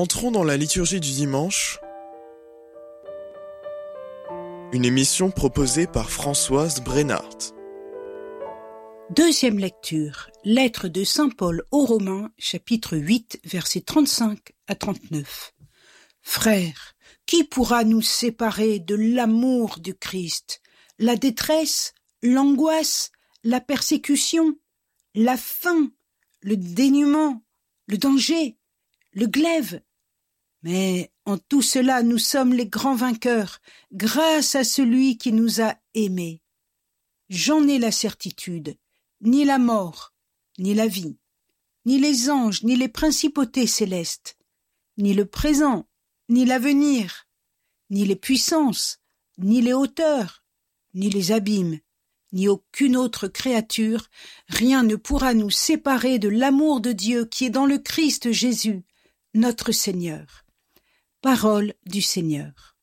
Entrons dans la liturgie du dimanche, une émission proposée par Françoise Brennart. Deuxième lecture, lettre de saint Paul aux Romains, chapitre 8, versets 35 à 39. Frères, qui pourra nous séparer de l'amour du Christ? La détresse, l'angoisse, la persécution, la faim, le dénuement, le danger, le glaive. Mais en tout cela, nous sommes les grands vainqueurs, grâce à celui qui nous a aimés. J'en ai la certitude, ni la mort, ni la vie, ni les anges, ni les principautés célestes, ni le présent, ni l'avenir, ni les puissances, ni les hauteurs, ni les abîmes, ni aucune autre créature, rien ne pourra nous séparer de l'amour de Dieu qui est dans le Christ Jésus, notre Seigneur. Parole du Seigneur.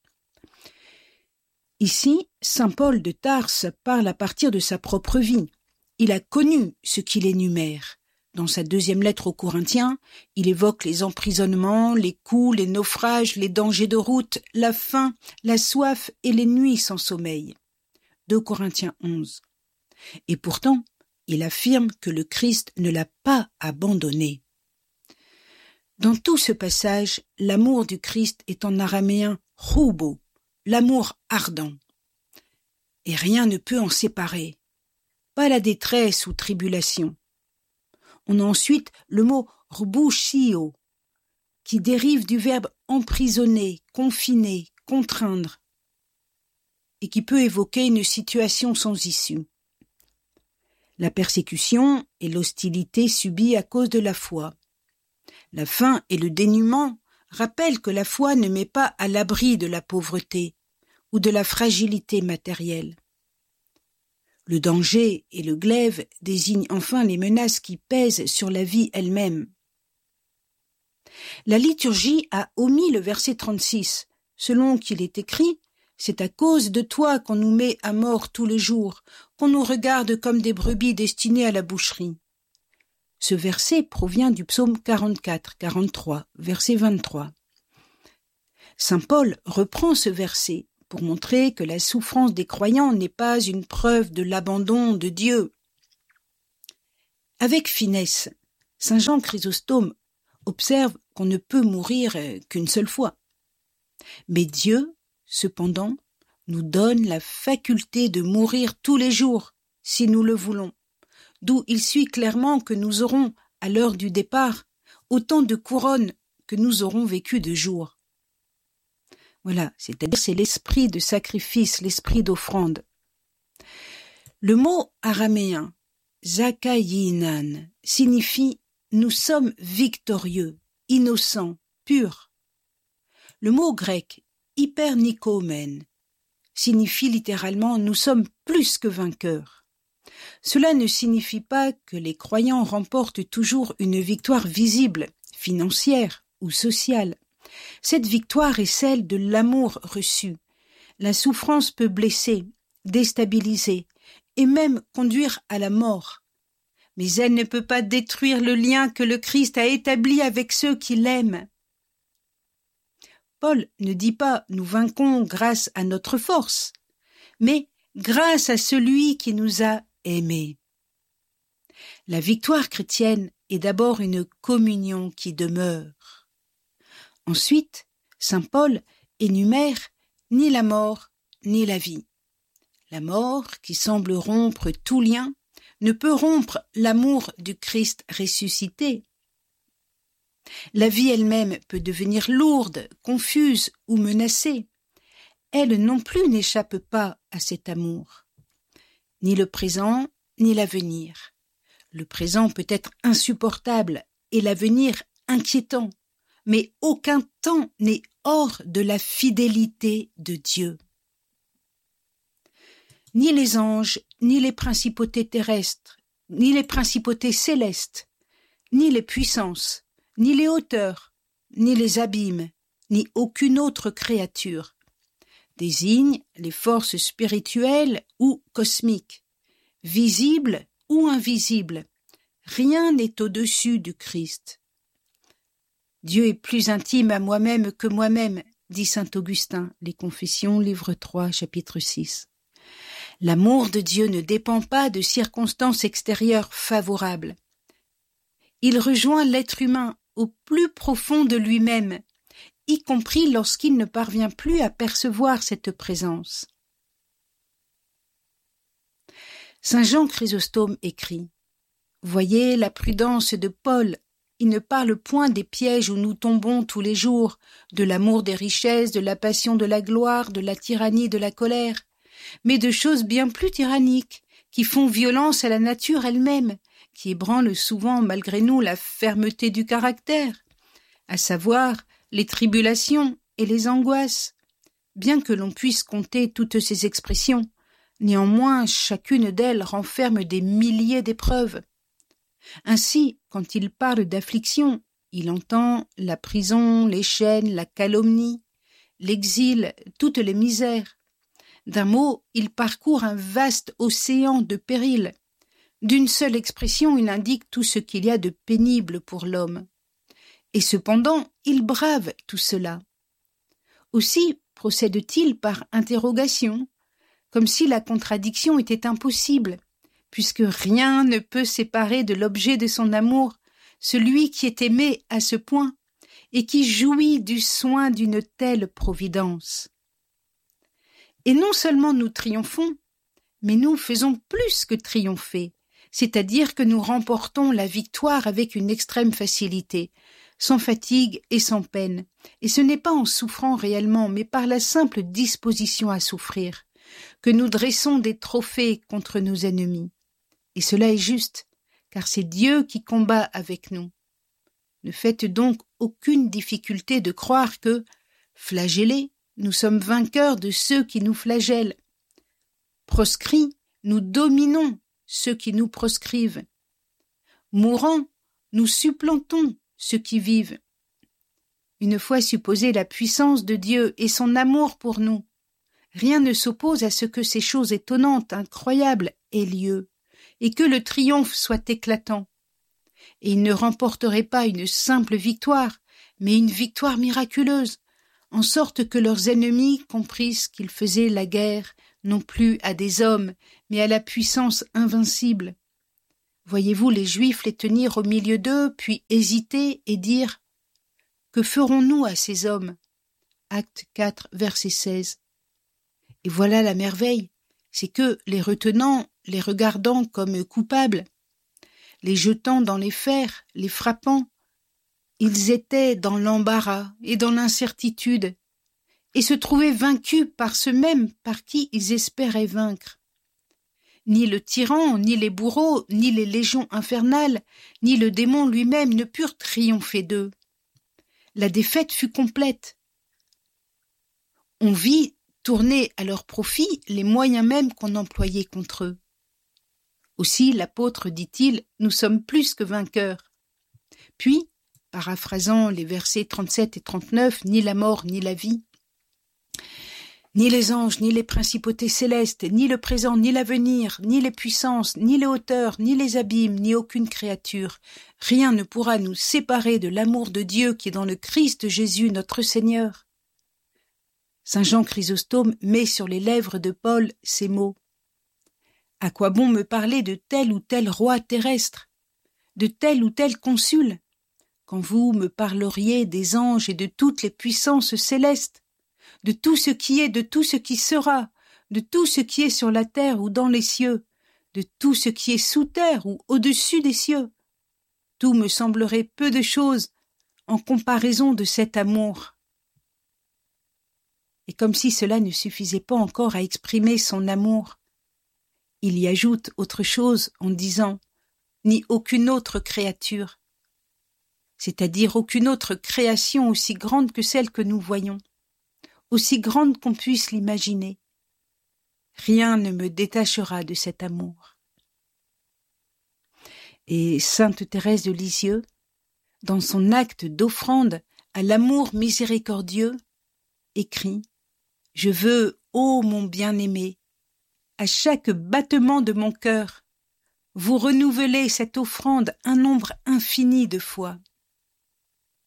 Ici, saint Paul de Tarse parle à partir de sa propre vie. Il a connu ce qu'il énumère. Dans sa deuxième lettre aux Corinthiens, il évoque les emprisonnements, les coups, les naufrages, les dangers de route, la faim, la soif et les nuits sans sommeil. 2 Corinthiens 11. Et pourtant, il affirme que le Christ ne l'a pas abandonné. Dans tout ce passage, l'amour du Christ est en araméen « hubo », l'amour ardent. Et rien ne peut en séparer. Pas la détresse ou tribulation. On a ensuite le mot « rbushio » qui dérive du verbe emprisonner, confiner, contraindre et qui peut évoquer une situation sans issue. La persécution et l'hostilité subies à cause de la foi. La faim et le dénuement rappellent que la foi ne met pas à l'abri de la pauvreté ou de la fragilité matérielle. Le danger et le glaive désignent enfin les menaces qui pèsent sur la vie elle-même. La liturgie a omis le verset 36, selon qu'il est écrit « C'est à cause de toi qu'on nous met à mort tous les jours, qu'on nous regarde comme des brebis destinées à la boucherie. » Ce verset provient du psaume 44-43, verset 23. Saint Paul reprend ce verset pour montrer que la souffrance des croyants n'est pas une preuve de l'abandon de Dieu. Avec finesse, saint Jean Chrysostome observe qu'on ne peut mourir qu'une seule fois. Mais Dieu, cependant, nous donne la faculté de mourir tous les jours, si nous le voulons. D'où il suit clairement que nous aurons, à l'heure du départ, autant de couronnes que nous aurons vécu de jours. Voilà, c'est-à-dire c'est l'esprit de sacrifice, l'esprit d'offrande. Le mot araméen, zakayinan, signifie « nous sommes victorieux, innocents, purs ». Le mot grec, hypernikoumen, signifie littéralement « nous sommes plus que vainqueurs ». Cela ne signifie pas que les croyants remportent toujours une victoire visible, financière ou sociale. Cette victoire est celle de l'amour reçu. La souffrance peut blesser, déstabiliser et même conduire à la mort. Mais elle ne peut pas détruire le lien que le Christ a établi avec ceux qui l'aiment. Paul ne dit pas « nous vainquons grâce à notre force », mais grâce à celui qui nous a aimés. La victoire chrétienne est d'abord une communion qui demeure. Ensuite, saint Paul énumère ni la mort ni la vie. La mort, qui semble rompre tout lien, ne peut rompre l'amour du Christ ressuscité. La vie elle-même peut devenir lourde, confuse ou menacée. Elle non plus n'échappe pas à cet amour. Ni le présent, ni l'avenir. Le présent peut être insupportable et l'avenir inquiétant, mais aucun temps n'est hors de la fidélité de Dieu. Ni les anges, ni les principautés terrestres, ni les principautés célestes, ni les puissances, ni les hauteurs, ni les abîmes, ni aucune autre créature désignent les forces spirituelles ou cosmiques, visibles ou invisibles. Rien n'est au-dessus du Christ. Dieu est plus intime à moi-même que moi-même, dit saint Augustin, Les Confessions, livre 3, chapitre 6. L'amour de Dieu ne dépend pas de circonstances extérieures favorables. Il rejoint l'être humain au plus profond de lui-même, y compris lorsqu'il ne parvient plus à percevoir cette présence. Saint Jean Chrysostome écrit « Voyez la prudence de Paul, il ne parle point des pièges où nous tombons tous les jours, de l'amour des richesses, de la passion de la gloire, de la tyrannie de la colère, mais de choses bien plus tyranniques, qui font violence à la nature elle-même, qui ébranlent souvent malgré nous la fermeté du caractère, à savoir les tribulations et les angoisses. Bien que l'on puisse compter toutes ces expressions, néanmoins chacune d'elles renferme des milliers d'épreuves. Ainsi, quand il parle d'affliction, il entend la prison, les chaînes, la calomnie, l'exil, toutes les misères. D'un mot, il parcourt un vaste océan de périls. D'une seule expression, il indique tout ce qu'il y a de pénible pour l'homme. Et cependant, il brave tout cela. Aussi procède-t-il par interrogation, comme si la contradiction était impossible, puisque rien ne peut séparer de l'objet de son amour celui qui est aimé à ce point et qui jouit du soin d'une telle providence. Et non seulement nous triomphons, mais nous faisons plus que triompher, c'est-à-dire que nous remportons la victoire avec une extrême facilité, sans fatigue et sans peine, et ce n'est pas en souffrant réellement, mais par la simple disposition à souffrir, que nous dressons des trophées contre nos ennemis. Et cela est juste, car c'est Dieu qui combat avec nous. Ne faites donc aucune difficulté de croire que, flagellés, nous sommes vainqueurs de ceux qui nous flagellent. Proscrits, nous dominons ceux qui nous proscrivent. Mourants, nous supplantons ceux qui vivent. Une fois supposée la puissance de Dieu et son amour pour nous, rien ne s'oppose à ce que ces choses étonnantes, incroyables aient lieu, et que le triomphe soit éclatant. Et ils ne remporteraient pas une simple victoire, mais une victoire miraculeuse, en sorte que leurs ennemis comprissent qu'ils faisaient la guerre non plus à des hommes, mais à la puissance invincible. Voyez-vous les Juifs les tenir au milieu d'eux, puis hésiter et dire « Que ferons-nous à ces hommes » Acte 4, verset 16. Et voilà la merveille, c'est que, les retenant, les regardant comme coupables, les jetant dans les fers, les frappant, ils étaient dans l'embarras et dans l'incertitude, et se trouvaient vaincus par ceux mêmes par qui ils espéraient vaincre. Ni le tyran, ni les bourreaux, ni les légions infernales, ni le démon lui-même ne purent triompher d'eux. La défaite fut complète. On vit tourner à leur profit les moyens mêmes qu'on employait contre eux. Aussi, l'apôtre dit-il, nous sommes plus que vainqueurs. Puis, paraphrasant les versets 37 et 39, ni la mort, ni la vie, ni les anges, ni les principautés célestes, ni le présent, ni l'avenir, ni les puissances, ni les hauteurs, ni les abîmes, ni aucune créature, rien ne pourra nous séparer de l'amour de Dieu qui est dans le Christ Jésus notre Seigneur. Saint Jean Chrysostome met sur les lèvres de Paul ces mots. À quoi bon me parler de tel ou tel roi terrestre, de tel ou tel consul, quand vous me parleriez des anges et de toutes les puissances célestes, de tout ce qui est, de tout ce qui sera, de tout ce qui est sur la terre ou dans les cieux, de tout ce qui est sous terre ou au-dessus des cieux. Tout me semblerait peu de choses en comparaison de cet amour. Et comme si cela ne suffisait pas encore à exprimer son amour, il y ajoute autre chose en disant « ni aucune autre créature », c'est-à-dire aucune autre création aussi grande que celle que nous voyons, aussi grande qu'on puisse l'imaginer. Rien ne me détachera de cet amour. Et sainte Thérèse de Lisieux, dans son acte d'offrande à l'amour miséricordieux, écrit « Je veux, ô mon bien-aimé, à chaque battement de mon cœur, vous renouveler cette offrande un nombre infini de fois. »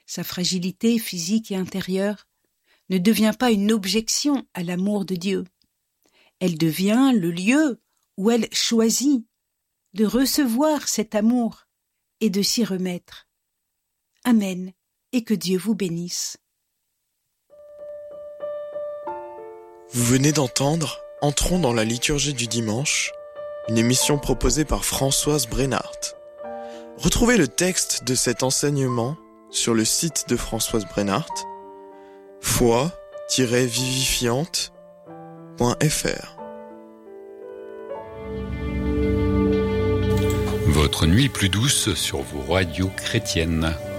sa fragilité physique et intérieure, ne devient pas une objection à l'amour de Dieu. Elle devient le lieu où elle choisit de recevoir cet amour et de s'y remettre. Amen, et que Dieu vous bénisse. Vous venez d'entendre Entrons dans la liturgie du dimanche, une émission proposée par Françoise Brennart. Retrouvez le texte de cet enseignement sur le site de Françoise Brennart, foi-vivifiante.fr. Votre nuit plus douce sur vos radios chrétiennes.